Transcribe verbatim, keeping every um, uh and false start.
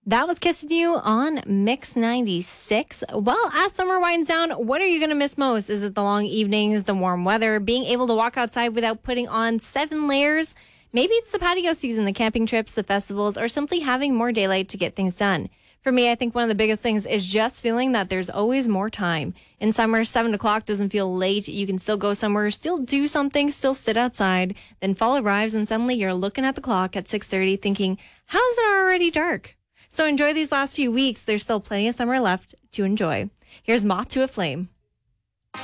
That was Kissing You on Mix ninety-six. Well, as summer winds down, what are you going to miss most? Is it the long evenings, the warm weather, being able to walk outside without putting on seven layers? Maybe it's the patio season, the camping trips, the festivals, or simply having more daylight to get things done. For me, I think one of the biggest things is just feeling that there's always more time. In summer, seven o'clock doesn't feel late. You can still go somewhere, still do something, still sit outside. Then fall arrives and suddenly you're looking at the clock at six thirty thinking, how is it already dark? So enjoy these last few weeks. There's still plenty of summer left to enjoy. Here's Moth to a Flame.